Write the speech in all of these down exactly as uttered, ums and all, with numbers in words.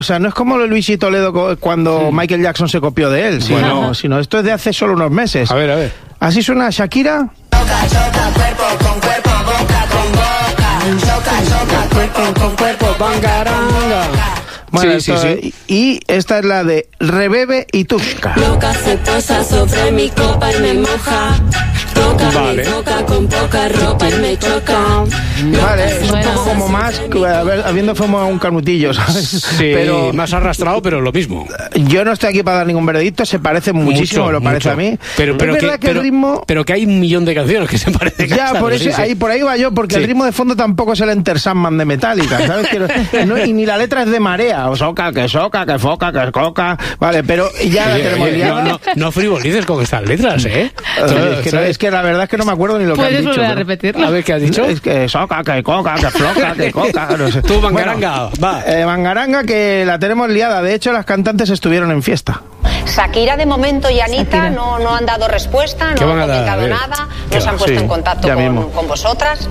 O sea, no es como lo de Luis y Toledo cuando sí. Michael Jackson se copió de él, sino, bueno. sino esto es de hace solo unos meses. A ver, a ver. Así suena Shakira. Choca, choca, cuerpo con cuerpo, boca con boca. Choca, choca, cuerpo con cuerpo, bangaranga. Bueno, sí, esto, sí, sí. Y esta es la de Rebebe y Tuska. Loca se posa sobre mi copa y me moja. Toca Vale. mi boca con poca ropa y me choca. Vale, es un poco como más, a ver, habiendo fumado un canutillo, ¿sabes? Sí, pero más arrastrado, pero lo mismo. Yo no estoy aquí para dar ningún veredicto, se parece muchísimo, me lo parece mucho. a mí. Pero, pero, es que, verdad que pero, el ritmo... pero que hay un millón de canciones que se parecen. Ya, por, eso, sí, sí. ahí, por ahí va yo, porque sí. el ritmo de fondo tampoco es el Enter Sandman de Metallica, ¿sabes? Que no, y ni la letra es de marea, o soca, que soca, que foca, que coca, vale, pero ya la Oye, tenemos oye, liada. No, no, no frivolices con estas letras, ¿eh? Oye, es, que, no, es que la verdad es que no me acuerdo ni lo que han dicho. ¿Puedes volver a repetirlo? A ver, ¿qué has dicho? Es que soca, que coca, que floca, que coca, no sé. Tú, Bangaranga, bueno, va. Eh, Bangaranga, que la tenemos liada. De hecho, las cantantes estuvieron en fiesta. Shakira, de momento, y Anita no, no han dado respuesta, no han comunicado nada, no se han puesto sí, en contacto con, con vosotras.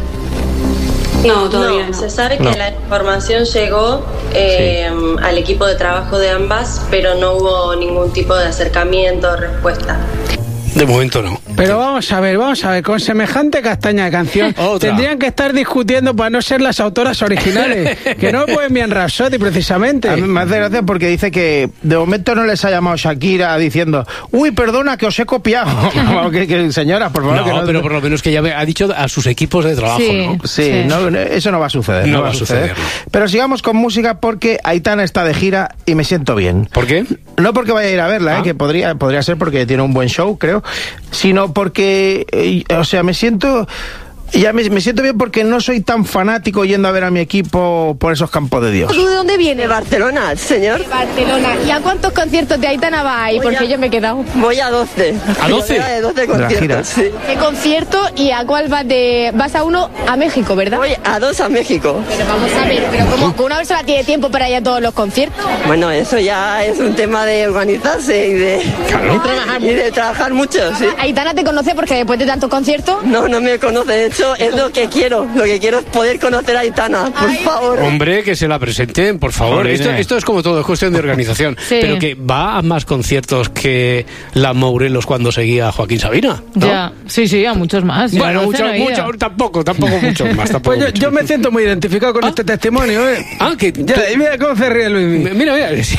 No, todavía no, no. Se sabe que no. la información llegó eh, sí. al equipo de trabajo de ambas, pero no hubo ningún tipo de acercamiento o respuesta. De momento no. Pero vamos a ver, vamos a ver, con semejante castaña de canción tendrían que estar discutiendo para no ser las autoras originales, que no pueden bien Rhapsody precisamente. A mí me hace gracia porque dice que de momento no les ha llamado Shakira diciendo, uy, perdona que os he copiado. que, que, señora, por favor. No, que no, pero por lo menos que ya ha dicho a sus equipos de trabajo, sí, ¿no? Sí, sí. No, eso no va a suceder. No, no va a suceder. suceder no. Pero sigamos con música porque Aitana está de gira y me siento bien. ¿Por qué? No porque vaya a ir a verla, ah. eh, que podría, podría ser porque tiene un buen show, creo, sino porque, eh, o sea, me siento... Ya me, me siento bien porque no soy tan fanático yendo a ver a mi equipo por esos campos de Dios. ¿Tú de dónde viene? Barcelona, señor. De Barcelona. ¿Y a cuántos conciertos de Aitana va ahí? Porque yo me he quedado. Voy a doce. ¿A doce? Voy a doce conciertos, sí. ¿Qué concierto y a cuál vas de...? Vas a uno a México, ¿verdad? Voy a dos a México. Pero vamos a ver, pero ¿cómo que una persona tiene tiempo para ir a todos los conciertos? Bueno, eso ya es un tema de organizarse y de... Claro. Y trabajar, y de trabajar mucho, sí. ¿Aitana te conoce porque después de tantos conciertos? No, no me conoce, de hecho es lo que quiero. Quiero, lo que quiero es poder conocer a Aitana, por Ay. favor. Hombre, que se la presenten, por favor. Esto, esto es como todo, es cuestión de organización. Sí. Pero que va a más conciertos que la Morelos cuando seguía a Joaquín Sabina, ¿no? Ya, sí, sí, a muchos más. Bueno, mucho, mucho, tampoco, tampoco muchos más. Tampoco Pues yo, mucho. yo me siento muy identificado con ¿Ah? este testimonio, ¿eh? Ah, que... Ya, y mira cómo se ríe Luis. Mira, mira. eh,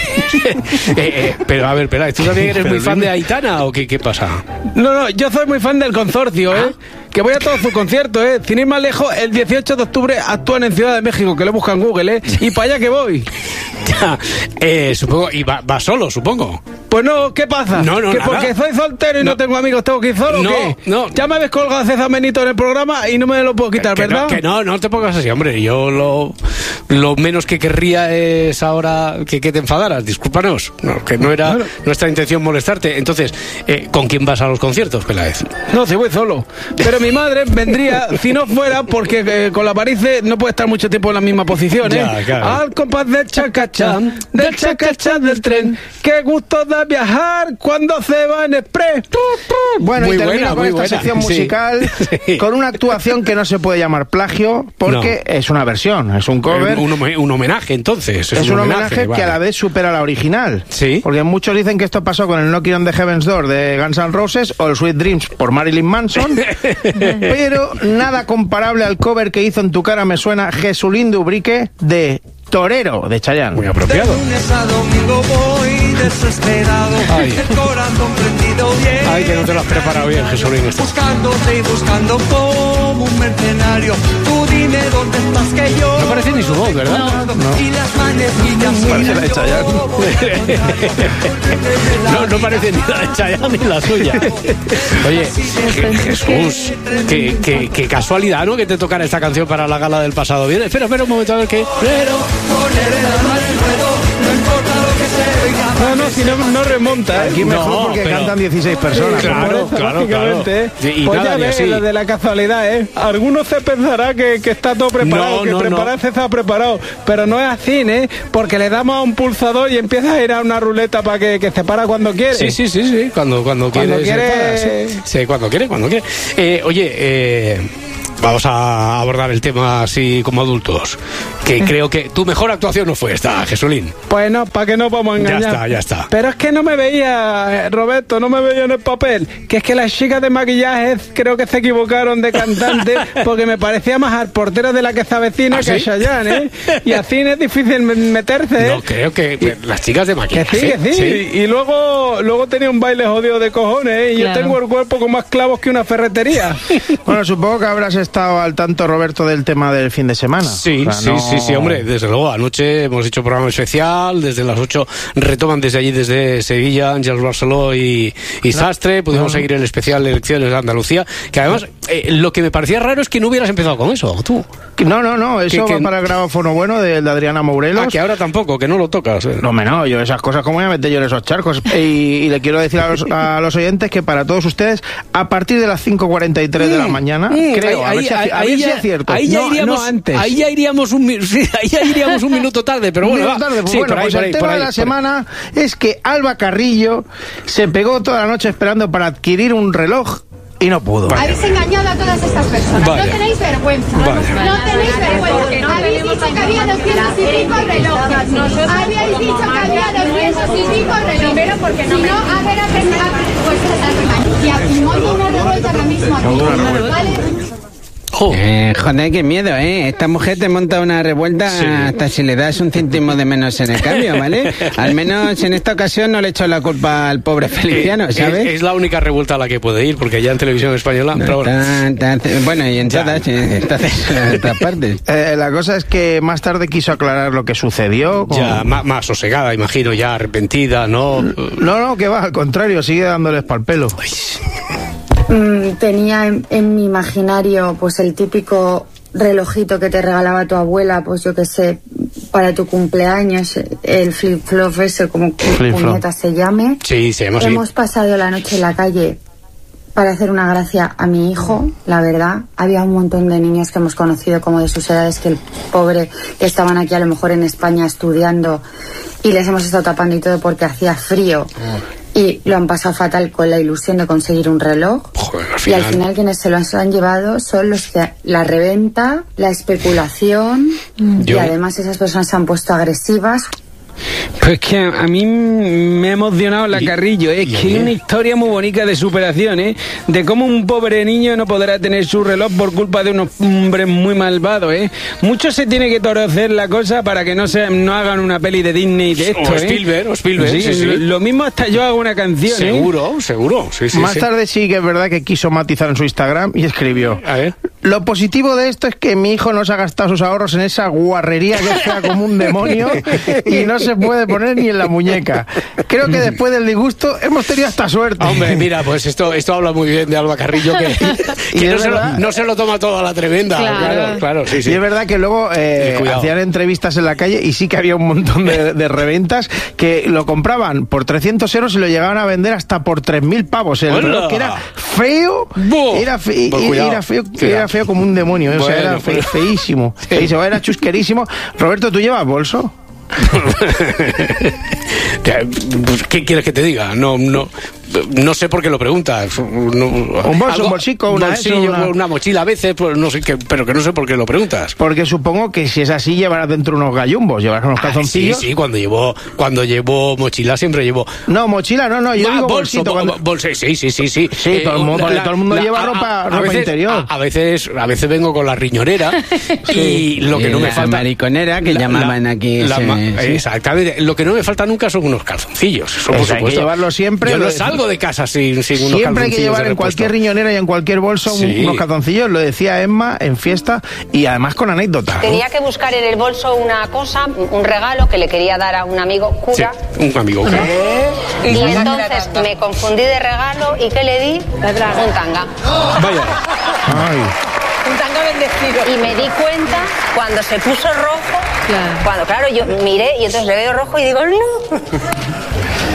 eh, pero a ver, espera, ¿tú también eres muy fan de Aitana o qué, qué pasa? No, no, yo soy muy fan del consorcio, ¿eh? Que voy a todos sus conciertos, ¿eh? Sin ir más lejos, el dieciocho de octubre actúan en Ciudad de México, que lo buscan en Google, ¿eh? Y para allá que voy. Ya, eh, supongo, y va, va solo, supongo. Pues no, ¿qué pasa? No, no, ¿Que nada. porque soy soltero y no, No. tengo amigos tengo que ir solo No, o qué? no. Ya me habéis colgado a César Benito en el programa y no me lo puedo quitar, que ¿verdad? No, que no, no te pongas así, hombre. Yo lo, lo menos que querría es ahora que, que te enfadaras. Discúlpanos, no, que no era Bueno. nuestra intención molestarte. Entonces, eh, ¿con quién vas a los conciertos, Peláez? No, si voy solo. Pero mi madre vendría si no fuera porque eh, con la varice no puede estar mucho tiempo en la misma posición, ¿eh? Ya, claro. Al compás del chacachá, del chacachá del tren. Qué gusto da viajar cuando se va en express. Bueno, Muy y termino buena, con muy esta buena. sección Sí. musical Sí. con una actuación que no se puede llamar plagio porque No. es una versión, es un cover. Un, un, un homenaje, entonces. Es, Es un homenaje, vale. que a la vez supera la original. Sí. Porque muchos dicen que esto pasó con el Knocking on the Heaven's Door de Guns N' Roses o el Sweet Dreams por Marilyn Manson. Pero nada comparable al cover que hizo En tu cara me suena Jesulín de Ubrique de Torero de Chayanne. Muy apropiado. De lunes a domingo voy desesperado, Ay. el corazón prendido bien. Ay, que no te lo has preparado bien, Jesulín. Esto. Buscándote y buscando como un mercenario. Tú dime dónde estás que yo. No parece ni su voz, ¿verdad? No. Y las manecillas. Parece la de Chayanne. No, no parece ni la de Chayanne ni la suya. Oye, Je- Jesús, qué, qué, qué casualidad, ¿no? Que te tocara esta canción para la gala del pasado viernes. Espera, espera un momento a ver qué. Pero... No, no, si no, no remonta, ¿eh? Aquí mejor No, porque pero- cantan dieciséis personas. Claro, Por eso, claro, lógicamente, claro. ¿eh? Y- y pues nada, ya ni ves así. lo de la casualidad, ¿eh? Algunos se pensará que, que está todo preparado, No, que no, prepararse está preparado, pero no es así, ¿eh? Porque le damos a un pulsador y empieza a ir a una ruleta para que, que se para cuando quiere. Sí, sí, sí, sí, cuando, cuando, Cuando quiere. se quiere- para, sí. Sí, cuando quiere, cuando quiere. Eh, oye, eh, vamos a abordar el tema así como adultos. Que creo que tu mejor actuación no fue esta, Jesulín. Pues no, ¿para qué nos vamos a engañar? Ya está, ya está. Pero es que no me veía, Roberto, no me veía en el papel. Que es que las chicas de maquillaje creo que se equivocaron de cantante porque me parecía más al portero de La que se avecina ¿Ah, que sí? a Chayanne, ¿eh? Y así es difícil meterse, ¿eh? No, creo que y, las chicas de maquillaje. Que sí, que sí. sí. Y, y luego, luego tenía un baile jodido de cojones, ¿eh? Y claro. Yo tengo el cuerpo con más clavos que una ferretería. Bueno, supongo que habrás estado al tanto, Roberto, del tema del fin de semana. Sí, o sea, sí, no... sí, sí, hombre, desde luego. Anoche hemos hecho programa especial, desde las ocho retoman desde allí, desde Sevilla, Ángels Barceló y, y Sastre. Pudimos no. seguir el especial de elecciones de Andalucía, que además eh, lo que me parecía raro es que no hubieras empezado con eso, tú. No, no, no, eso que, va que... para el grabófono bueno de, de Adriana Mourelos. Ah, que ahora tampoco, que no lo tocas. Eh. No, me no, yo esas cosas, ¿cómo voy a meter yo en esos charcos? Y, y le quiero decir a los, a los oyentes que para todos ustedes, a partir de las cinco cuarenta y tres mm, de la mañana, mm, creo, ahí, a ver, si, ahí, a ver ahí si ya, es cierto. Ahí ya no, iríamos no antes. Ahí ya iríamos un, sí, ahí ya iríamos un minuto tarde, pero bueno. Un minuto tarde, pues sí, bueno, ahí, pues el ahí, tema ahí, de la semana es que Alba Carrillo se pegó toda la noche esperando para adquirir un reloj y no pudo. Vaya. Habéis engañado a todas estas personas. Vaya. No tenéis vergüenza. Vaya. No tenéis vergüenza. No habéis dicho que había doscientos y pico relojes. Habíais dicho que había doscientos y pico relojes. Primero porque no. Si no, a ver, a ver, pues y aquí monto una revuelta ahora mismo aquí. ¿Vale? Oh. Eh, joder, qué miedo, ¿eh? Esta mujer te monta una revuelta sí. hasta si le das un céntimo de menos en el cambio, ¿vale? Al menos en esta ocasión no le echo la culpa al pobre Feliciano, ¿sabes? Es, es la única revuelta a la que puede ir, porque ya en televisión española... No, pero bueno. Ta, ta, bueno, y en todas, en otras partes. Eh, la cosa es que más tarde quiso aclarar lo que sucedió. Con... Ya, más, más sosegada, imagino, ya arrepentida, ¿no? No, no, que va, al contrario, sigue dándoles pa'l pelo. Mm, tenía en, en mi imaginario pues el típico relojito que te regalaba tu abuela, pues yo que sé, para tu cumpleaños, el flip-flop ese, como flip puñeta se llame. Sí, se llama así. Hemos pasado la noche en la calle para hacer una gracia a mi hijo, la verdad. Había un montón de niños que hemos conocido como de sus edades, que el pobre, que estaban aquí a lo mejor en España estudiando, y les hemos estado tapando y todo porque hacía frío. Oh. Y lo han pasado fatal con la ilusión de conseguir un reloj. Joder, al y al final quienes se lo han llevado son los que la reventa, la especulación. Yo... y además esas personas se han puesto agresivas. Pues que a, a mí me ha emocionado la Carrillo, es ¿eh? que hay una historia muy bonita de superación, ¿eh? De cómo un pobre niño no podrá tener su reloj por culpa de unos hombres muy malvados, ¿eh? Mucho se tiene que torcer la cosa para que no se no hagan una peli de Disney de esto, o Spielberg, ¿eh? o Spielberg, sí, sí, sí. Lo mismo hasta yo hago una canción, seguro, ¿eh? Seguro, sí, sí. Más sí. tarde sí que es verdad que quiso matizar en su Instagram y escribió: a ver. Lo positivo de esto es que mi hijo no se ha gastado sus ahorros en esa guarrería que es fea como un demonio y no se puede poner ni en la muñeca. Creo que después del disgusto hemos tenido hasta suerte. Hombre, mira, pues esto esto habla muy bien de Alba Carrillo, que, que no, se lo, no se lo toma todo a la tremenda. Claro, claro, claro sí, sí. Y es verdad que luego eh, hacían entrevistas en la calle y sí que había un montón de, de reventas que lo compraban por trescientos euros y lo llegaban a vender hasta por tres mil pavos. El reloj que era feo, era, fe, era, feo, era feo como un demonio. Bueno, o sea, era fe, pero... feísimo, sí. feísimo. Era chusquerísimo. Roberto, ¿tú llevas bolso? ¿Qué quieres que te diga? No, no, no sé por qué lo preguntas. No, un bolso, algo, un bolsico, una, bolsillo, eso, una... una mochila a veces, pues no sé qué, pero que no sé por qué lo preguntas. Porque supongo que si es así llevarás dentro unos gallumbos, llevarás unos calzoncillos. Ah, sí, sí, cuando llevo, cuando llevo mochila siempre llevo. No, mochila, no, no, yo ah, digo bolso, bolsito. Cuando... Bolso, sí, sí, sí, sí. Sí, eh, todo, el mundo, la, todo el mundo la, lleva la, ropa, a, ropa a veces, interior. A, a veces, a veces vengo con la riñonera sí. y lo que y no la me falta. mariconera que la, llamaban la, aquí. La, ese, ma, sí. Exactamente. Lo que no me falta nunca son unos calzoncillos. Eso, por hay que llevarlo siempre. Yo no salgo de casa sin, sin unos siempre hay que llevar en cualquier riñonera y en cualquier bolso sí. unos calzoncillos. Lo decía Emma en fiesta y además con anécdota. Tenía que buscar en el bolso una cosa, un regalo que le quería dar a un amigo cura. Sí, un amigo cura. ¿Eh? Y entonces me confundí de regalo y ¿qué le di? Un tanga. Vaya. Ay. Un tanga bendecido. Y me di cuenta cuando se puso rojo, claro. cuando claro yo miré y entonces le veo rojo y digo no.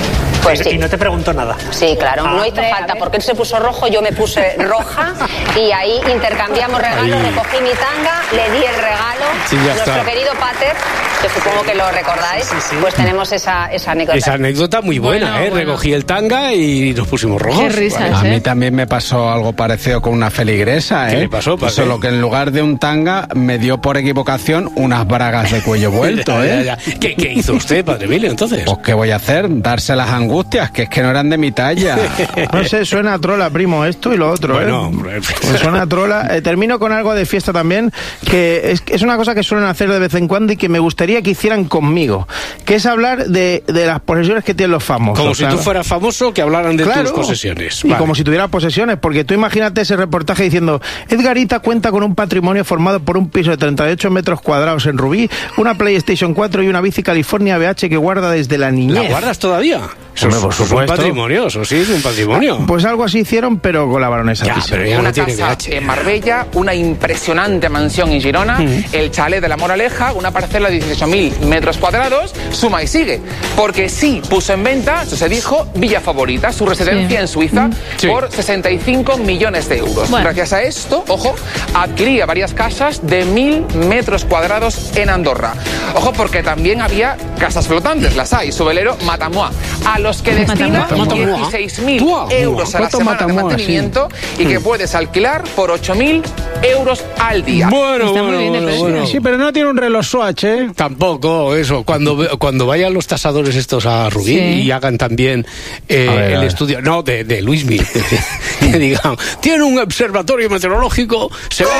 Pues y, sí. y no te preguntó nada. Sí, claro, Ah. no hizo falta, porque él se puso rojo, yo me puse roja y ahí intercambiamos regalos, Ahí. recogí mi tanga, le di el regalo. Sí, ya Nuestro está. querido Pater, que supongo que lo recordáis, pues tenemos esa, esa anécdota. Esa anécdota muy buena, Bueno, ¿eh? bueno. Recogí el tanga y nos pusimos rojos. Qué risas, A ¿eh? mí también me pasó algo parecido con una feligresa, ¿eh? ¿Qué le pasó, padre? Solo que en lugar de un tanga me dio por equivocación unas bragas de cuello vuelto, Ya, ¿eh? ya, ya. ¿Qué, ¿Qué hizo usted, padre Emilio, entonces? Pues ¿qué voy a hacer? Darse las angustias, que es que no eran de mi talla. No sé, suena a trola, primo, esto y lo otro. Bueno, ¿eh? hombre. Pues suena a trola. Eh, termino con algo de fiesta también, que es, es una cosa que suelen hacer de vez en cuando y que me gustaría que hicieran conmigo, que es hablar de, de las posesiones que tienen los famosos. Como O sea, si tú fueras famoso, que hablaran de claro, tus posesiones. Y Vale. como si tuviera posesiones, porque tú imagínate ese reportaje diciendo: Edgarita cuenta con un patrimonio formado por un piso de treinta y ocho metros cuadrados en Rubí, una PlayStation cuatro y una bici California B H que guarda desde la niñez. ¿La guardas todavía? Eso, Hombre, por eso es un supuesto. patrimonio, eso sí es un patrimonio. Pues algo así hicieron, pero con la baronesa. Ya, Thyssen. pero ya Una no tiene casa V H. en Marbella, una impresionante mansión en Girona, el chalet de la Moraleja, una parcela de dieciocho mil metros cuadrados, suma y sigue. Porque sí puso en venta, eso se dijo, Villa Favorita, su residencia Sí. en Suiza, Sí. por sesenta y cinco millones de euros. Bueno. Gracias a esto, ojo, adquiría varias casas de mil metros cuadrados en Andorra. Ojo, porque también había casas flotantes, las hay, su velero Matamua, a los que destina Matamua. dieciséis mil Tua. euros a la ¿Cuánto semana de Matamua, mantenimiento y que puedes alquilar por ocho mil euros al día. Bueno, Está muy bueno, bien el bueno, precio. bueno. Sí, pero no tiene un reloj Swatch, ¿eh? Tampoco, eso. Cuando, ve- cuando vayan los tasadores estos a Rubí Sí. y hagan también eh, A ver, a el ver. estudio, no, de, de Luismi, que digan, tiene un observatorio meteorológico, se va